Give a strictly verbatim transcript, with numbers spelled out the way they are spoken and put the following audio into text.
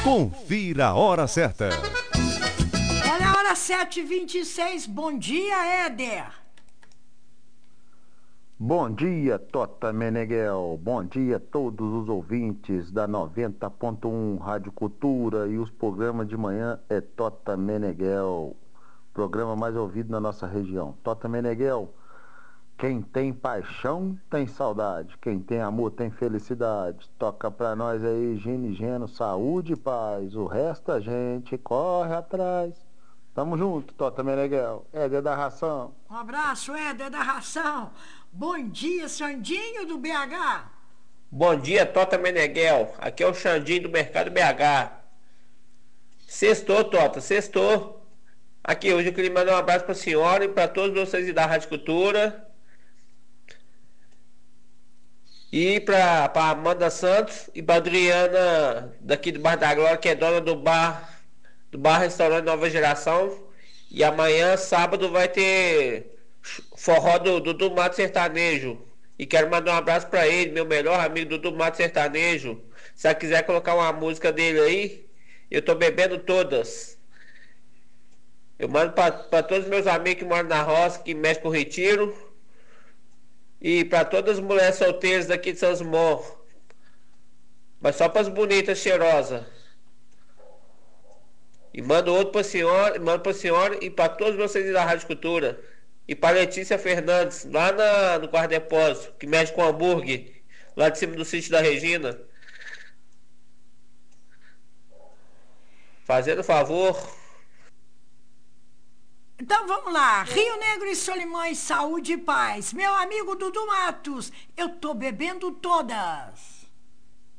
Confira a hora certa. Olha a hora sete e vinte e seis. Bom dia, Éder. Bom dia, Tota Meneghel. Bom dia a todos os ouvintes da noventa ponto um Rádio Cultura, e os programas de manhã é Tota Meneghel, programa mais ouvido na nossa região. Tota Meneghel, quem tem paixão tem saudade, quem tem amor tem felicidade. Toca pra nós aí, Gino e Geno, saúde e paz, o resto a gente corre atrás. Tamo junto, Tota Meneghel. Éder da Ração. Um abraço, Éder da Ração. Bom dia, Sandinho do B H. Bom dia, Tota Meneghel. Aqui é o Xandinho do Mercado B H. Sextou, Tota, sextou. Aqui, hoje eu queria mandar um abraço para a senhora e para todos vocês da Rádio Cultura. E para a Amanda Santos e para Adriana, daqui do Bar da Glória, que é dona do bar, do bar Restaurante Nova Geração. E amanhã, sábado, vai ter forró do Dudu Mato Sertanejo. E quero mandar um abraço para ele, meu melhor amigo Dudu Mato Sertanejo. Se ela quiser colocar uma música dele aí, eu tô bebendo todas. Eu mando para todos os meus amigos que moram na roça, que mexem com retiro. E para todas as mulheres solteiras daqui de São Simão. Mas só para as bonitas, cheirosas. E mando outro para a senhora, mando para a senhora e para todos vocês da Rádio Cultura. E para Letícia Fernandes, lá na, no Quarto Depósito, que mexe com hambúrguer, lá de cima do sítio da Regina. Fazendo favor. Então vamos lá, Rio Negro e Solimões, saúde e paz. Meu amigo Dudu Matos, eu tô bebendo todas.